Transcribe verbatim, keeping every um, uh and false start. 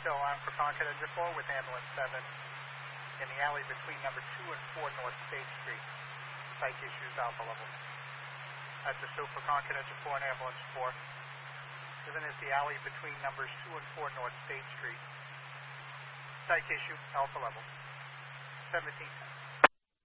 still on for Concord Engine four with ambulance seven in the alley between number two and four North State Street. Psych issues alpha level. That's a still for Concord Engine four and ambulance four. Given is the alley between numbers two and four North State Street. Psych issue alpha level. seventeen ten.